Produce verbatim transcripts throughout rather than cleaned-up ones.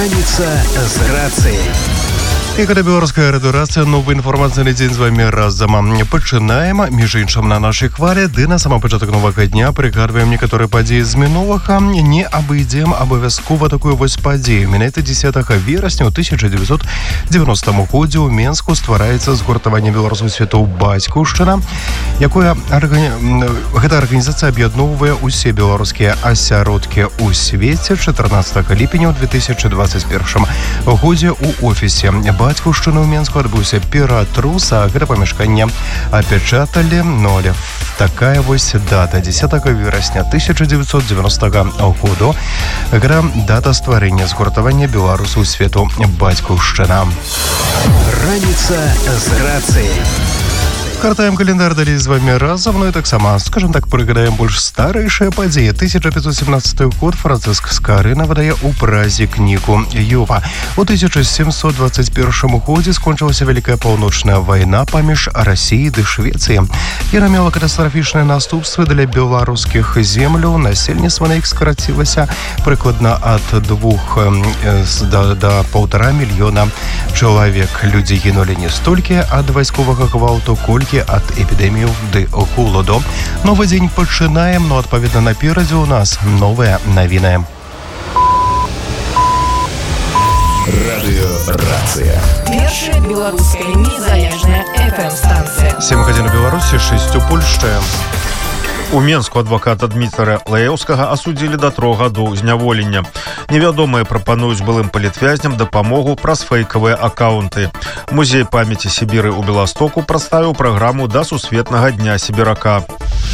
Раніца з рацыяй. І гэта беларуская радыёрацыя, новы інфармацыйны дзень з вамі разам. Пачынаем, між іншым, на нашай хвалі, ды на самы пачатак новага дня прыгадваем некаторыя падзеі з мінулага. Не абыдзем абавязкова такую вось падзею. Менавіта дзесятага верасня ў тысяча дзевяцьсот дзевяностым годзе ў Менску ствараецца згуртаванне беларусаў свету «Бацькаўшчына», якое аргані... гэта арганізацыя аб'ядноўвае ўсе беларускія асяродкі ў свеце. чатырнаццатага ліпеня ў две тысячы дваццаць першым годзе ў офісе «Бацькаўшчыны» ў Менску адбыўся ператрус, а гэта памяшканне апячаталі. Ну, але такая вось дата, дзесятага верасня тысяча дзевяцьсот дзевяностага году. Гэта дата стварэння згуртавання беларусаў свету «Бацькаўшчына». Раніца з рацыяй. Картаем календар далей з вамі разам, ну і таксама, скажем так, прыгадаем больш старэйшыя падзеі. тысяча пятьсот семнадцаты год Францыск Скарына выдае ў празе кнігу Ёва. У тысяча сямсот дваццаць першым годзе скончылася Вялікая паўночная вайна паміж Расіяй ды Швецыяй. Яна мела катастрафічныя наступствы для беларускіх земляў. Насельніцтва на іх скарацілася прыкладна ад двух да, да паўтара мільёна чалавек. Людзі гінулі не столькі ад вайсковага гвалту, колькі ад эпідэмію ды голаду. Новы дзень пачынаем, но адпаведна наперадзе у нас новыя навіны. Радыёрацыя. Першая беларуская незалежная эф эм-станцыя. сем гадзін у Беларусі, шэсць у Польшчы. У Менску адваката Дмітра Лаеўскага асудзілі да трох гадоў зняволення. Невядомыя прапануюць былым палітвязням дапамогу праз фэйкавыя акаунты. Музей памяці Сібіры ў Беластоку прадставіў праграму да сусветнага дня сібірака.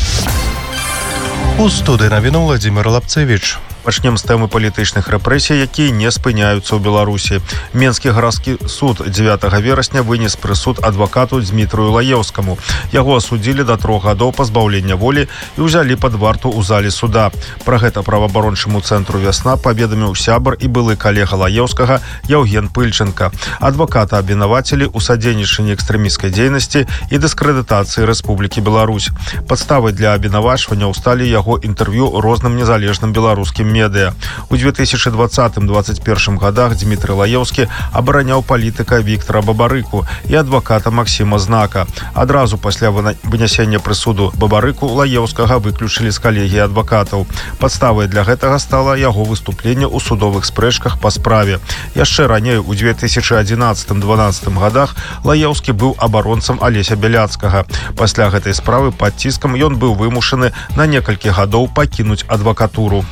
У студыі навіну Владзімір Лапцевіч. Пачнем з тэмы палітычных рэпрэсій, якія не спыняюцца ў Беларусі. Менскі гарадскі суд дзевятага верасня вынес прысуд адвакату Дмітру Лаеўскаму. Яго асудзілі да трох гадоў пазбаўлення волі і ўзялі пад варту ў зале суда. Пра гэта праваабарончаму цэнтру «Вясна» паведаміў сябар і былы калега Лаеўскага Яўген Пыльченка. Адваката абвінавацілі ў садзейнічанні экстрэмісцкай дзейнасці і дыскрэдытацыі Рэспублікі Беларусь. Падставай для абвінавачвання сталі яго інтэрв'ю розным незалежным беларускім медыа. У две тысячи двадцатым — двадцать первым годах Дмітрый Лаеўскі абараняў палітыка Віктара Бабарыку і адваката Максіма Знака. Адразу пасля вынясення прысуду Бабарыку Лаеўскага выключылі з калегіі адвакатаў. Падставай для гэтага стала яго выступленне ў судовых спрэчках па справе. Яшчэ раней у две тысячи одиннадцатым — дванаццатым годах Лаеўскі быў абаронцам Алеся Бяляцкага. Пасля гэтай справы пад ціскам ён быў вымушаны на некалькі гадоў пакінуць адвакатуру.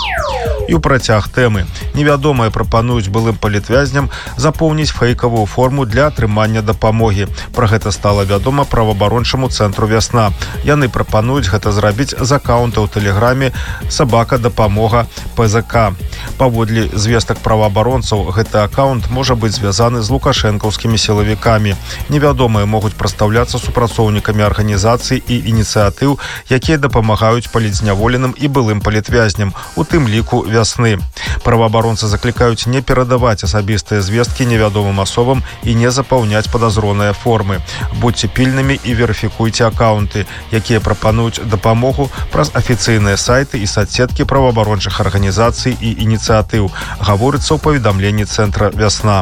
І ў працяг тэмы. Невядомыя прапануюць былым палітвязням запоўніць фэйкавую форму для атрымання дапамогі. Пра гэта стала вядома праваабарончаму цэнтру «Вясна». Яны прапануюць гэта зрабіць з акаунта ў тэлеграме «Сабака дапамога пэ зэ ка». Паводле звестак праваабаронцаў, гэты акаунт можа быць звязаны з лукашэнкаўскімі сілавікамі. Невядомыя могуць прадстаўляцца супрацоўнікамі арганізацый і ініцыятыў, якія дапамагаюць палітзняволеным і былым палітвязням, у тым ліку «Вясны». Праваабаронцы заклікаюць не перадаваць асабістыя звесткі невядомым асобам і не запаўняць падазроныя формы. Будьце пільнымі і верыфікуйце акаунты, якія прапануюць дапамогу праз афіцыйныя сайты і соцсеткі праваабарончых арганізацый і ініцыятыў, гаворыцца ў паведамленні цэнтра «Вясна».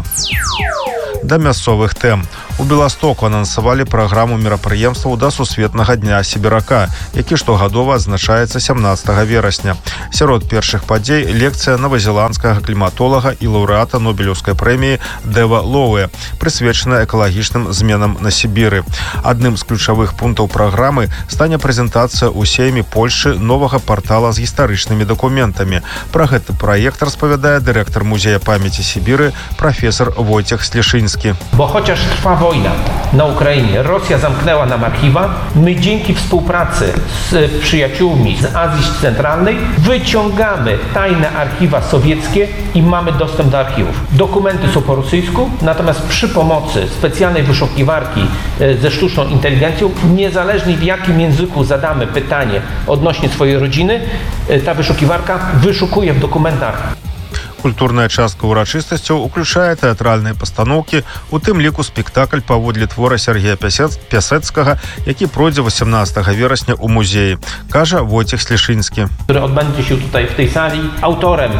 Да мясцовых тэм. У Беластоку анансавалі праграму мерапрыемстваў да сусветнага дня сібірака, які штогадова адзначаецца сямнаццатага верасня. Сярод першых падзей лекцыя новазеландскага кліматолага і лаўрэата Нобелеўскай прэміі Дэва Лоуэ, прысвечаная экалагічным зменам на Сібіры. Адным з ключавых пунктаў праграмы стане прэзентацыя ў сейме Польшчы новага партала з гістарычнымі дакументамі. Пра гэты праект распавядае дырэктар музея памяці Сібіры прафесор Войцех Слішынскі. Bo chociaż trwa wojna na Ukrainie, Rosja zamknęła nam archiwa, my dzięki współpracy z przyjaciółmi z Azji Centralnej wyciągamy tajne archiwa sowieckie i mamy dostęp do archiwów. Dokumenty są po rosyjsku, natomiast przy pomocy specjalnej wyszukiwarki ze sztuczną inteligencją, niezależnie w jakim języku zadamy pytanie odnośnie swojej rodziny, ta wyszukiwarka wyszukuje w dokumentach. Культурная частка ўрачыстасцяў уключае тэатральныя пастаноўкі, у тым ліку спектакль паводле твора Сергея Пясецкага, які пройдзе восемнадцатага верасня ў музеі, кажа Войцех Слішынскі. Który odbędzie się tutaj w tej sali. Autorem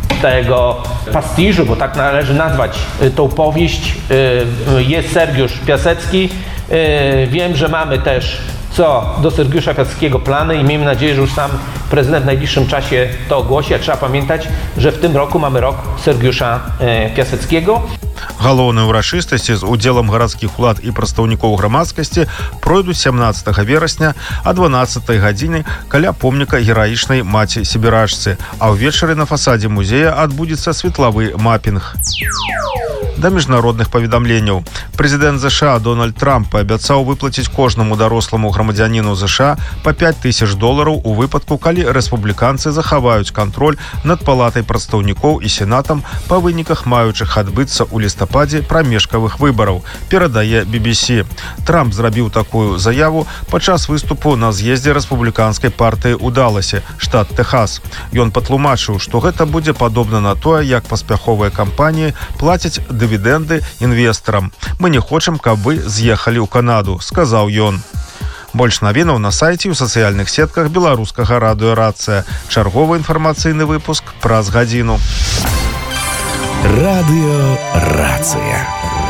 tego pastiżu, bo tak należy nazwać tą powieść, jest Sergiusz Piasecki. Wiem, że mamy też co do Sergiusza Piaseckiego plany i miejmy nadzieję, że już sam prezydent w najbliższym czasie to ogłosi. A trzeba pamiętać, że w tym roku mamy rok Sergiusza Piaseckiego. Галоўныя ўрачыстасці з удзелам гарадскіх улад і прадстаўнікоў грамадскасці пройдуць сямнаццатага верасня о дванаццатай гадзіне каля помніка гераічнай маці сібірашцы, а ўвечары на фасадзе музея адбудзецца светлавы мапінг. Да міжнародных паведамленняў. Прэзідэнт ЗША Дональд Трамп паабяцаў выплаціць кожнаму даросламу грамадзяніну ЗША па пяць тысяч долараў у выпадку, калі рэспубліканцы захаваюць кантроль над палатай прадстаўнікоў і сенатам па выніках маючых адбыцца ў лістападзе прамежкавых выбараў, перадае би би сі. Трамп зрабіў такую заяву падчас выступу на з'ездзе рэспубліканскай партыі ў Даласе, штат Тэхас. Ён патлумачыў, што гэта будзе падобна на тое, як паспяховыя кампаніі плацяць дывідэнды інвестарам. Мы не хочам, каб вы з'ехалі ў Канаду, сказаў ён. Больш навінаў на сайце і ў сацыяльных сетках беларускага радыё «Рацыя». Чарговы інфармацыйны выпуск праз гадзіну. Радыё «Рацыя».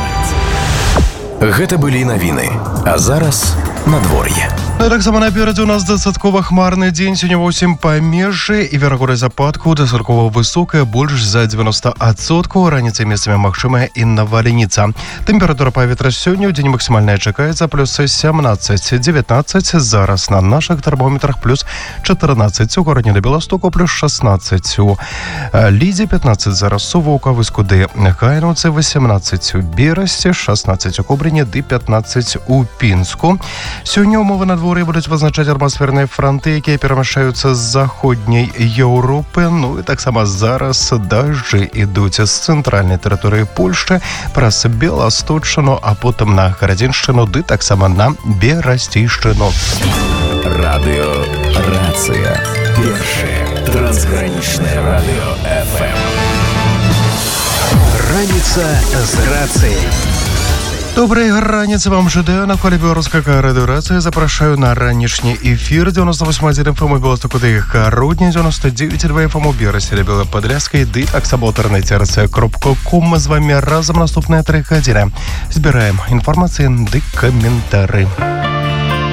Гэта былі навіны. А зараз надвор'е. Ну, так само наперадзе у нас дастаткова хмарны дзень, сёння ва ўсім памежжы і верагоднасць ападку дастаткова высокая, больш за дзевяносто адсоткаў, раніцай месцамі магчымая і навальніца. Тэмпература паветра сёння ў дзень максімальная чакаецца плюс сямнаццаць дзевятнаццаць, зараз на нашых тэрмометрах плюс чатырнаццаць, у горадзе да Беластоку плюс шаснаццаць, у Лідзе пятнаццаць, зараз Сувока, Выскуды, Кайнуцы восемнадцаць, у Берасці шаснаццаць, у Кобрыне ды пятнаццаць у Пінску. Сёння умовы на дворы будуць вызначаць атмасферныя фронты, якія перамяшчаюцца з заходняй Еўропы. Ну і таксама зараз дажджы ідуць з цэнтральнай тэрыторыі Польшчы праз Беласточчыну, а потым на Гарадзіншчыну ды таксама на Берасцейшчыну. Радыё «Рацыя». Першае трансгранічнае радыё эф эм. Раніца з рацыяй. Добрай раніцы вам жадаю. На хвалі беларускага радыё «Рацыя» запрашаю на ранішні эфір девяносто восемь один эф эм у Беластоку ды Гародні, девяносто девять два эф эм у Берасці, Белападляскай ды таксама ў інтэрнэце рацыя кропка ком. Мы з вами разам наступныя тры гадзіны збіраем інфармацыю ды каментары.